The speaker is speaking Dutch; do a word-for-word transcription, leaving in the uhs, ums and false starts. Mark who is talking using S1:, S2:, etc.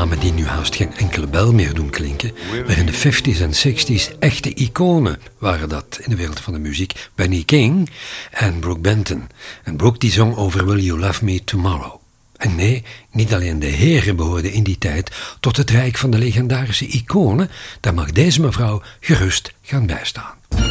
S1: namen die nu haast geen enkele bel meer doen klinken, maar in de vijftiger en zestigers echte iconen waren dat in de wereld van de muziek. Benny King en Brooke Benton. En Brooke die zong over Will You Love Me Tomorrow. En nee, niet alleen de heren behoorden in die tijd tot het rijk van de legendarische iconen, daar mag deze mevrouw gerust gaan bijstaan.